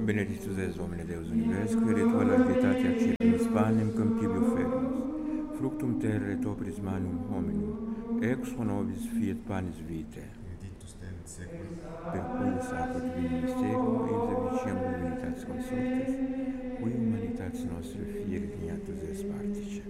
Benedictus es Domine Deus Univers, qui tua largitatea cepimus panem camptibio ferimus, fructum terrae topris manum hominum, ex nobis fiat panis vitae. Benedictus te in seculum. Per cuius apud divino mysterium, eius aviciam divinitatis consortes, qui humanitas nostre fieri dignatus est